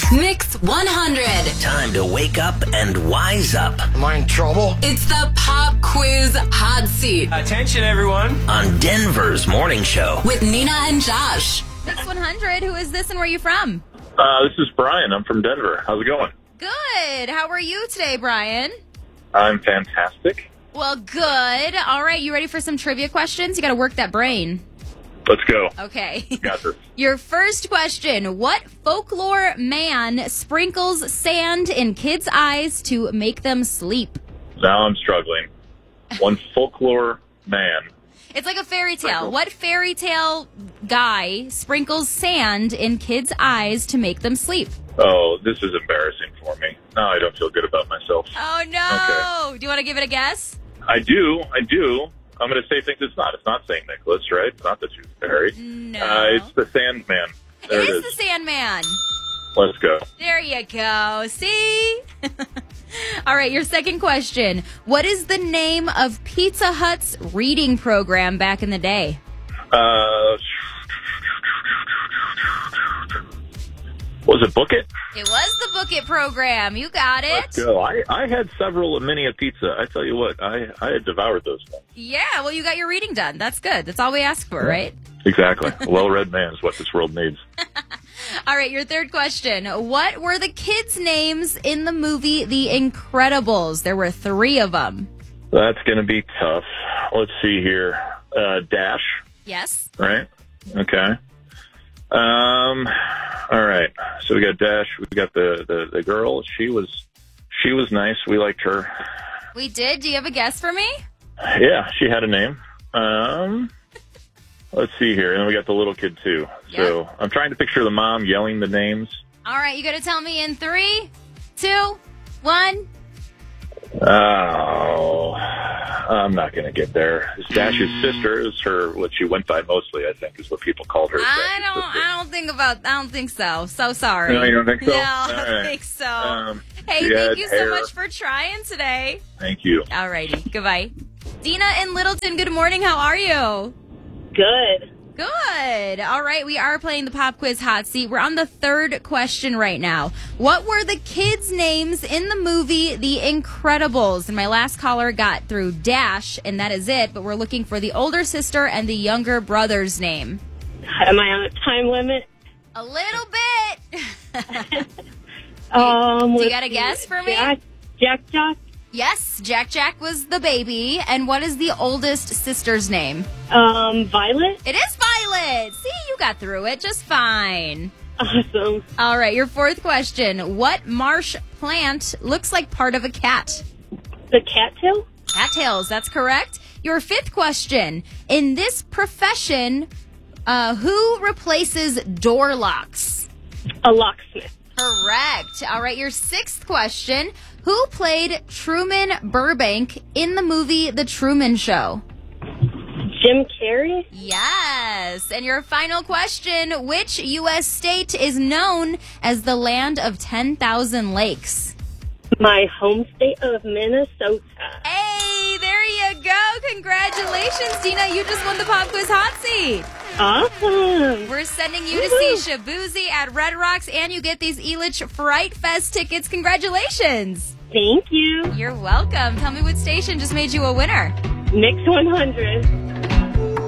Mix 100. Time to wake up and wise up. Am I in trouble? It's the Pop Quiz Hot Seat Attention, everyone. On Denver's morning show. with Nina and Josh. Mix 100. Who is this and where are you from? This is Brian. I'm from Denver. How's it going? Good. How are you today, Brian? I'm fantastic. Well, good. All right. You ready for some trivia questions? You got to work that brain. Let's go. Okay. Got this. Your first question. What folklore man sprinkles sand in kids' eyes to make them sleep? Now I'm struggling. One folklore man. It's like a fairy tale. Sprinkle. What fairy tale guy sprinkles sand in kids' eyes to make them sleep? Oh, this is embarrassing for me. Now I don't feel good about myself. Oh, no. Okay. Do you want to give it a guess? I do. I'm going to say things it's not. It's not St. Nicholas, right? It's not the Tooth Fairy. No. It's the Sandman. There It it is is. the Sandman. Let's go. There you go. See? All right, your second question. What is the name of Pizza Hut's reading program back in the day? Was it Book It? It was the Book It program. You got it. Let's go. I had several mini a pizza. I tell you what, I had devoured those things. Yeah, well, you got your reading done. That's good. That's all we ask for, right? Exactly. A well-read man is what this world needs. All right, your third question. What were the kids' names in the movie The Incredibles? There were 3 of them. That's going to be tough. Let's see here. Dash, Yes. right? Okay. All right. So we got Dash. We got the girl. She was nice. We liked her. We did. Do you have a guess for me? Yeah, she had a name. Let's see here. And then we got the little kid too. So I'm trying to picture the mom yelling the names. All right, you got to tell me in 3, 2, 1. Oh, I'm not going to get there. It's Dash's sister is what she went by mostly, I think, is what people called her. I don't think so. So sorry. No, you don't think so? No, All I don't right. think so. She Hey, had thank you so hair. much for trying today. Thank you. All righty. Goodbye. Dina in Littleton, good morning. How are you? Good. Good. All right, we are playing the Pop Quiz Hot Seat. We're on the third question right now. What were the kids' names in the movie The Incredibles? And my last caller got through Dash, and that is it. But we're looking for the older sister and the younger brother's name. Am I on a time limit? A little bit. Do you got a guess for me? Jack. Yes, Jack was the baby. And what is the oldest sister's name? Violet. It is Violet. See, you got through it just fine. Awesome. All right, your fourth question. What marsh plant looks like part of a cat? The cattail. Cattails, that's correct. Your fifth question. In this profession, who replaces door locks? A locksmith. Correct. All right, your sixth question. Who played Truman Burbank in the movie The Truman Show? Jim Carrey. Yes. And your final question. Which U.S. state is known as the land of 10,000 lakes? My home state of Minnesota. Hey, there you go. Congratulations, Dina. You just won the Pop Quiz Hot Seat. Awesome. We're sending you to see Shabuzi at Red Rocks, and you get these Elitch Fright Fest tickets. Congratulations. Thank you. You're welcome. Tell me what station just made you a winner. Mix 100.